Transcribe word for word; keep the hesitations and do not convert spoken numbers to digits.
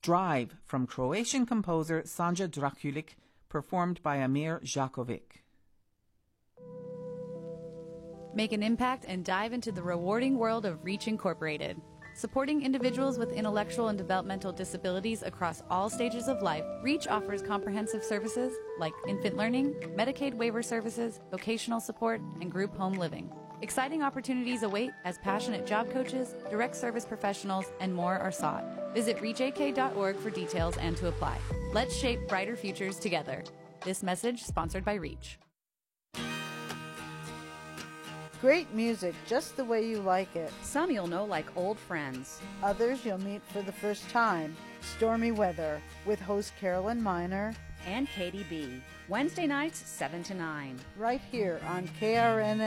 Drive from Croatian composer Sanja Drakulic, performed by Amir Jakovic. Make an impact and dive into the rewarding world of Reach Incorporated. Supporting individuals with intellectual and developmental disabilities across all stages of life, Reach offers comprehensive services like infant learning, Medicaid waiver services, vocational support, and group home living. Exciting opportunities await as passionate job coaches, direct service professionals, and more are sought. Visit reach a k dot org for details and to apply. Let's shape brighter futures together. This message sponsored by Reach. Great music, just the way you like it. Some you'll know like old friends. Others you'll meet for the first time. Stormy Weather with host Carolyn Miner and Katie B. Wednesday nights, seven to nine. Right here on K R N